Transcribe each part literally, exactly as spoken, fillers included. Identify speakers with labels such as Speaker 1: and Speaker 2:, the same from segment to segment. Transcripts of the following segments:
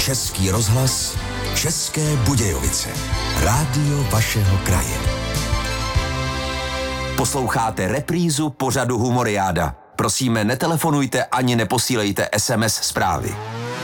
Speaker 1: Český rozhlas, České Budějovice. Rádio vašeho kraje. Posloucháte reprízu pořadu Humoriáda. Prosíme, netelefonujte ani neposílejte es em es zprávy.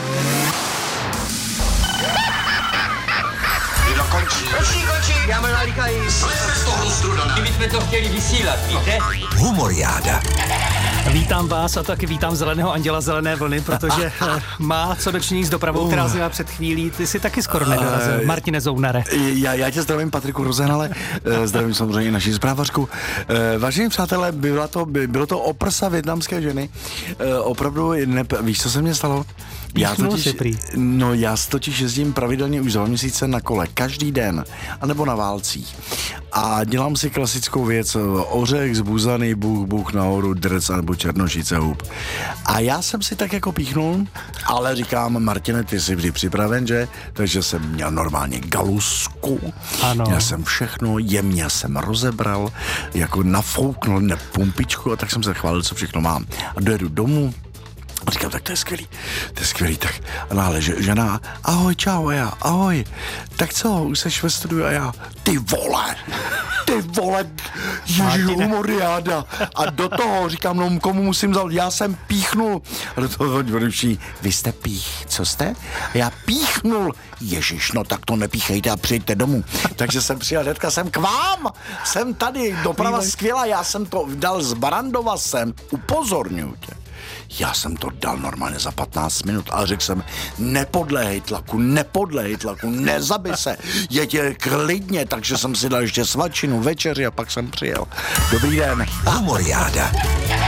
Speaker 2: Kdo končí? Končí, končí. Já mám nalíkají. Slejte z toho strudana. Kdybychom to chtěli vysílat, víte?
Speaker 1: Humoriáda.
Speaker 3: Vítám vás a taky vítám Zeleného anděla Zelené vlny, protože má co dočinění s dopravou, která zněla před chvílí. Ty jsi taky skoro nedorazil, Martine Zounare.
Speaker 4: Já, já tě zdravím, Patriku Rozenale, zdravím samozřejmě naši zprávařku. Vážení přátelé, bylo to, bylo to o prsa vietnamské ženy. Opravdu, ne, víš, co se mně stalo? Já totiž, no já totiž jezdím pravidelně už za měsíce na kole, každý den, anebo na válcích. A dělám si klasickou věc, ořech zbuzaný, bůh, bůh nahoru, drc, nebo černošice hub. A já jsem si tak jako píchnul, ale říkám, Martine, ty jsi vždy připraven, že? Takže jsem měl normálně galusku, ano. Měl jsem všechno, jemně jsem rozebral, jako nafouknul ne pumpičku, a tak jsem se chválil, co všechno mám. A dojedu domů, a říkám, tak to je skvělý, to je skvělý, tak a náhle žena, ahoj, čau, a já, ahoj, tak co, už seš ve studiu, a já, ty vole, ty vole, ježiš, Humoriáda, a do toho říkám, no komu musím zavolat, já jsem píchnul, a do toho všichni, vy jste pích, co jste? A já píchnul, ježiš, no tak to nepíchejte a přijďte domů, takže jsem přijel, hnedka jsem k vám, jsem tady, doprava skvělá, já jsem to dal z Barandova sem, upozorňuji tě. Já jsem to dal normálně za patnáct minut, ale řekl jsem, nepodléhej tlaku, nepodléhej tlaku, nezabij se, jeďte klidně, takže jsem si dal ještě svačinu, večeři a pak jsem přijel. Dobrý den.
Speaker 1: Humoriáda.